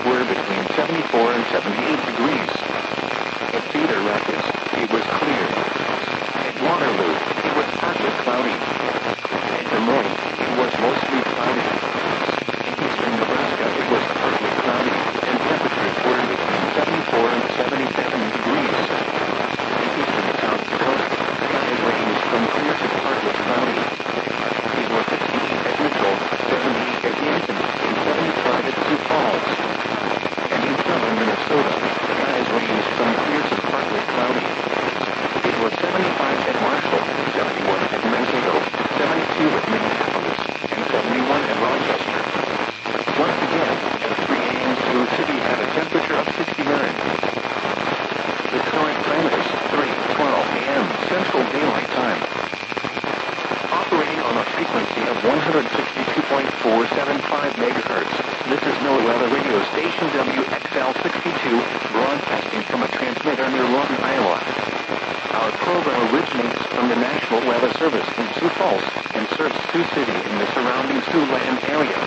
were between 74 and 78 degrees. At Cedar Rapids, it was clear. At Waterloo, it was partly cloudy. At Des Moines, it was mostly cloudy. In eastern Nebraska, it was partly cloudy, and temperatures were between 74 and 77 degrees. In eastern South Dakota, skies ranged from clear to partly cloudy. It was 68 at Mitchell, 78 at Yankton, and 75 at Sioux Falls. And in southern Minnesota, skies ranged from clear to partly cloudy. It was 75 at Marshall, 71 at Mankato, 72 at Minneapolis, and 71 at Rochester. Once again, at 3 a.m. Sioux City had a temperature of 69. The current time is 3:12 a.m. Central Daylight Time. Operating on a frequency of 162.475 megahertz, this is NOAA Weather Radio Station WXL62, broadcasting from a transmitter near Lawton, Iowa. Our program originates from the National Weather Service in Sioux Falls and serves Sioux City in the surrounding Siouxland area.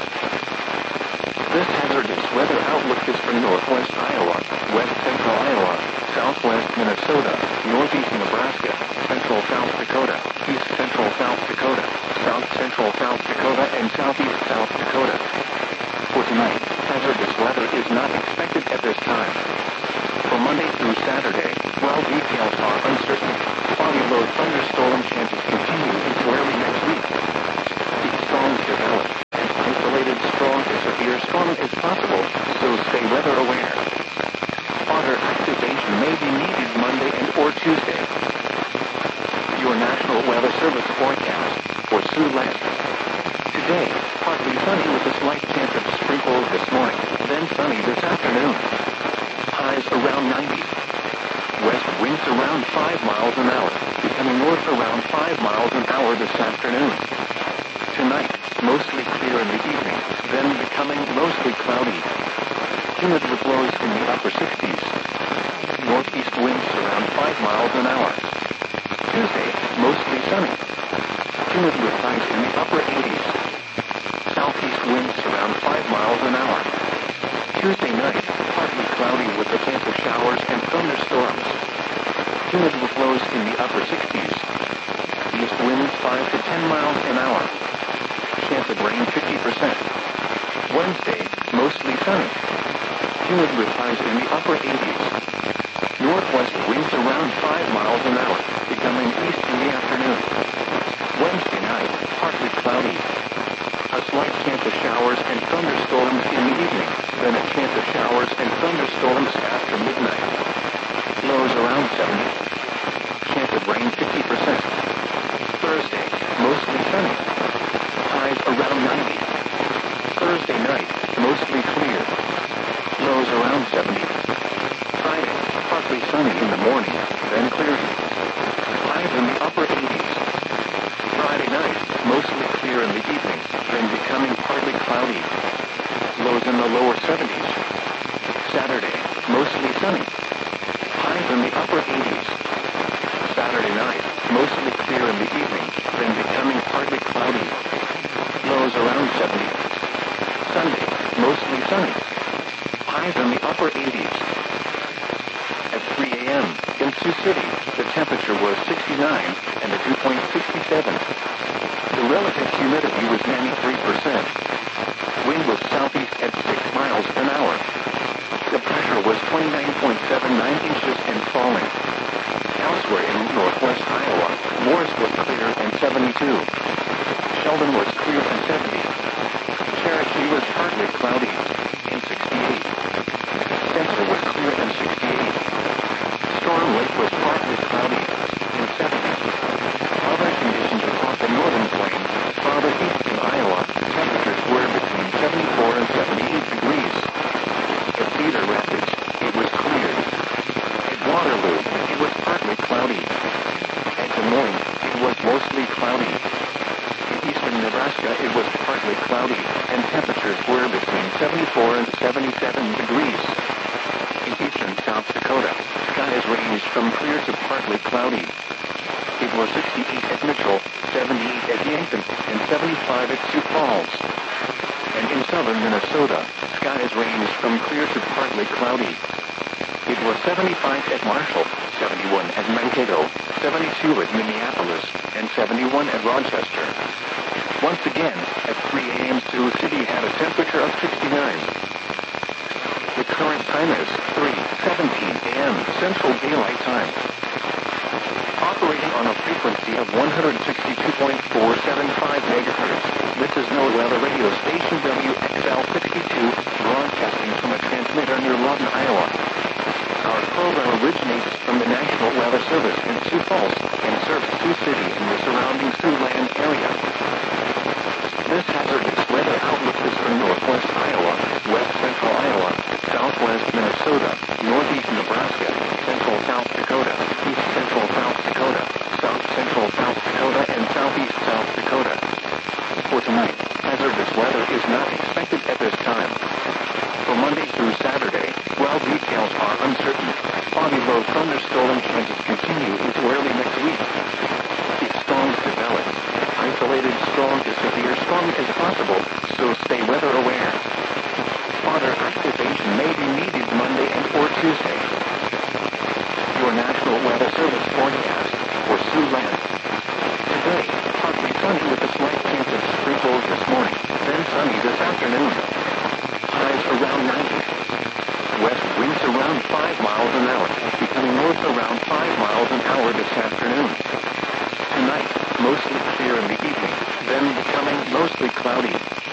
This hazardous weather outlook is for northwest Iowa, west central Iowa, southwest Minnesota, northeast Nebraska, central South Dakota, east central South Dakota, south central South Dakota, and southeast South Dakota. For tonight, hazardous weather is not expected at this time. For Monday through Saturday, while details are uncertain, foggy low thunderstorm chances continue into early next week. These storms develop, and isolated strong to severe storm is possible, so stay weather aware. Water activation may be needed Monday and or Tuesday. Your National Weather Service forecast for Siouxland. Today, partly sunny with a slight chance of sprinkles this morning, then sunny this afternoon. Highs around 90. West winds around 5 miles an hour, becoming north around 5 miles an hour this afternoon. Tonight, mostly clear in the evening, then becoming mostly cloudy. Humid with lows in the upper 60s. Northeast winds around 5 miles an hour. Tuesday, mostly sunny. Humid with highs in the upper 80s. Southeast winds around 5 miles an hour. Tuesday night, partly cloudy with a chance of showers and thunderstorms. Humid with lows in the upper 60s. East winds 5 to 10 miles an hour. Chance of rain 50%. Wednesday, mostly sunny. Humid with highs in the upper 80s. Northwest winds around 5 miles an hour, becoming east in the afternoon. Wednesday night, partly cloudy. A slight chance of showers and thunderstorms in the evening, then a chance of showers and thunderstorms after midnight. Lows around 70. Chance of rain 50%. Thursday, mostly sunny. Highs around 90. Thursday night, mostly clear. Lows around 70. Friday, partly sunny in the morning, then clearing. Highs in the upper 80s. Friday night, mostly clear in the evening, then becoming partly cloudy. Lows in the lower 70s. Saturday, mostly sunny. Highs in the upper 80s. Saturday night, mostly clear in the evening, then becoming partly cloudy. Lows around 70. Sunday, mostly sunny. Highs in the upper 80s. At 3 a.m. in Sioux City, the temperature was 69 and the dew point 67. The relative humidity was 93%. Wind was southeast at 6 miles an hour. The pressure was 29.79 inches and falling. Elsewhere in northwest Iowa, Morris was clear and 72. Sheldon was clear and 70. Cherokee was partly cloudy and 68. Spencer was clear and 68. Storm Lake was partly cloudy and 70. Other conditions across the northern plains, farther east in Iowa, temperatures were between 74 and 78 degrees. At Cedar Rapids, it was clear. At Waterloo, it was partly cloudy. At Des Moines, it was mostly cloudy. In eastern Nebraska, it was partly cloudy, and temperatures were between 74 and 77 degrees. In eastern South Dakota, skies ranged from clear to partly cloudy. It was 68 at Mitchell, 78 at Yankton, and 75 at Sioux Falls. And in southern Minnesota, skies range from clear to partly cloudy. It was 75 at Marshall, 71 at Mankato, 72 at Minneapolis, and 71 at Rochester. Once again, at 3 a.m. Sioux City had a temperature of 69. The current time is 3:17 a.m. Central Daylight Time. Operating on a frequency of 162.475 megahertz, this is NOAA Weather Radio Station WXL-62, broadcasting from a transmitter near Lawton, Iowa. Our program originates from the National Weather Service in Sioux Falls and serves Sioux City and the surrounding Siouxland area. This hazardous weather outlook is for northwest Iowa, west central Iowa, southwest Minnesota, northeast Nebraska, central South Dakota, east central South Dakota, south central South Dakota, and southeast South Dakota. For tonight, hazardous weather is not expected at this time. For Monday through Saturday, while details are uncertain, foggy low thunderstorm chances continue into early next week. If storms develop, isolated storm to severe storm is possible, so stay weather aware. Water activation may be needed Monday and or Tuesday. Your National Weather Service forecast for Siouxland. Today, partly sunny with a slight chance of sprinkles this morning, then sunny this afternoon. Highs around 90. West winds around 5 miles an hour, becoming north around 5 miles an hour this afternoon. Tonight, mostly clear in the evening, then becoming mostly cloudy.